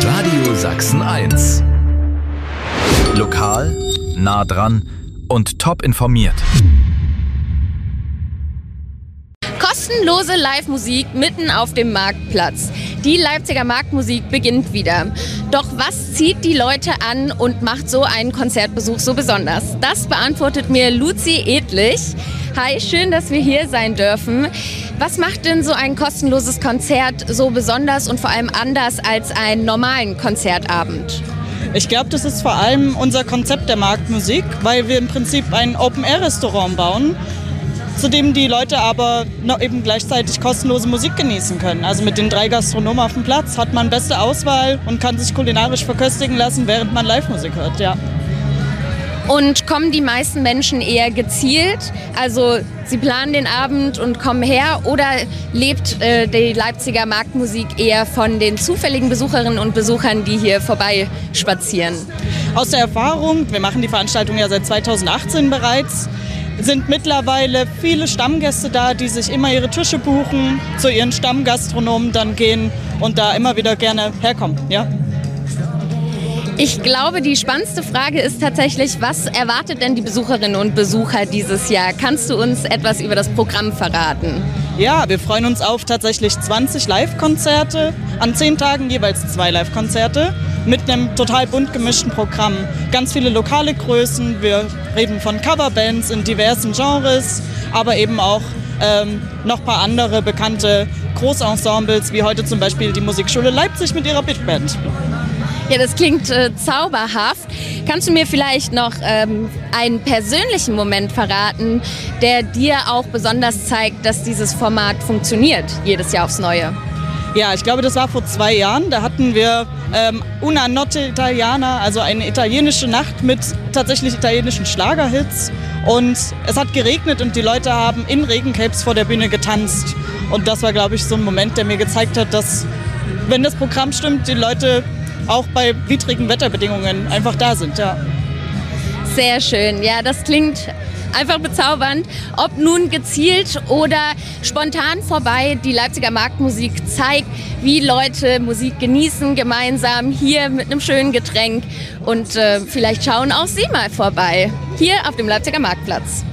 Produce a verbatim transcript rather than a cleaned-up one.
Radio Sachsen eins. Lokal, nah dran und top informiert. Kostenlose Live-Musik mitten auf dem Marktplatz. Die Leipziger Marktmusik beginnt wieder. Doch was zieht die Leute an und macht so einen Konzertbesuch so besonders? Das beantwortet mir Luzi Edlich. Hi, schön, dass wir hier sein dürfen. Was macht denn so ein kostenloses Konzert so besonders und vor allem anders als einen normalen Konzertabend? Ich glaube, das ist vor allem unser Konzept der Marktmusik, weil wir im Prinzip ein Open-Air-Restaurant bauen, zu dem die Leute aber noch eben gleichzeitig kostenlose Musik genießen können. Also mit den drei Gastronomen auf dem Platz hat man beste Auswahl und kann sich kulinarisch verköstigen lassen, während man Live-Musik hört, ja. Und kommen die meisten Menschen eher gezielt? Also sie planen den Abend und kommen her, oder lebt äh, die Leipziger Marktmusik eher von den zufälligen Besucherinnen und Besuchern, die hier vorbeispazieren? Aus der Erfahrung, wir machen die Veranstaltung ja seit zweitausendachtzehn bereits, sind mittlerweile viele Stammgäste da, die sich immer ihre Tische buchen, zu ihren Stammgastronomen dann gehen und da immer wieder gerne herkommen, ja. Ich glaube, die spannendste Frage ist tatsächlich, was erwartet denn die Besucherinnen und Besucher dieses Jahr? Kannst du uns etwas über das Programm verraten? Ja, wir freuen uns auf tatsächlich zwanzig Live-Konzerte, an zehn Tagen jeweils zwei Live-Konzerte mit einem total bunt gemischten Programm. Ganz viele lokale Größen, wir reden von Coverbands in diversen Genres, aber eben auch ähm, noch ein paar andere bekannte Großensembles, wie heute zum Beispiel die Musikschule Leipzig mit ihrer Big Band. Ja, das klingt äh, zauberhaft. Kannst du mir vielleicht noch ähm, einen persönlichen Moment verraten, der dir auch besonders zeigt, dass dieses Format funktioniert, jedes Jahr aufs Neue? Ja, ich glaube, das war vor zwei Jahren. Da hatten wir ähm, Una Notte Italiana, also eine italienische Nacht mit tatsächlich italienischen Schlagerhits. Und es hat geregnet und die Leute haben in Regencapes vor der Bühne getanzt. Und das war, glaube ich, so ein Moment, der mir gezeigt hat, dass, wenn das Programm stimmt, die Leute auch bei widrigen Wetterbedingungen einfach da sind, ja. Sehr schön. Ja, das klingt einfach bezaubernd. Ob nun gezielt oder spontan vorbei, die Leipziger Marktmusik zeigt, wie Leute Musik genießen, gemeinsam hier mit einem schönen Getränk. Und äh, vielleicht schauen auch Sie mal vorbei, hier auf dem Leipziger Marktplatz.